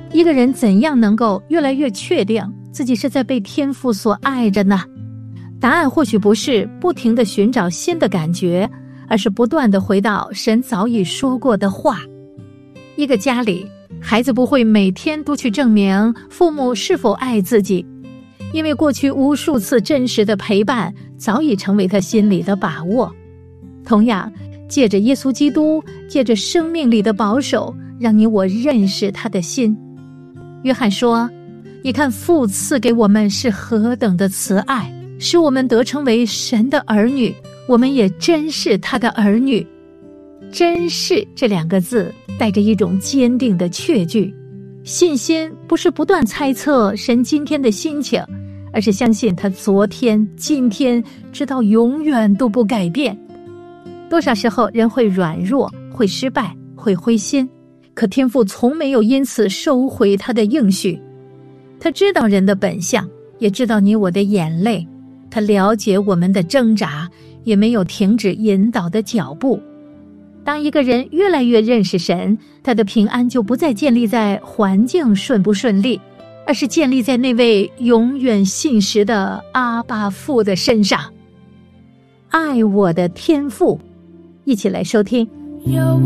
一个人怎样能够越来越确定自己是在被天父所爱着呢？答案或许不是不停地寻找新的感觉，而是不断地回到神早已说过的话。一个家里，孩子不会每天都去证明父母是否爱自己，因为过去无数次真实的陪伴早已成为他心里的把握。同样，借着耶稣基督，借着生命里的保守，让你我认识他的心。约翰说，你看父赐给我们是何等的慈爱，使我们得称为神的儿女，我们也真是他的儿女。真是这两个字带着一种坚定的确据，信心不是不断猜测神今天的心情，而是相信他昨天、今天直到永远都不改变。多少时候人会软弱，会失败，会灰心，可天父从没有因此收回他的应许。他知道人的本相，也知道你我的眼泪，他了解我们的挣扎，也没有停止引导的脚步。当一个人越来越认识神，他的平安就不再建立在环境顺不顺利，而是建立在那位永远信实的阿爸父的身上。爱我的天父，一起来收听。 有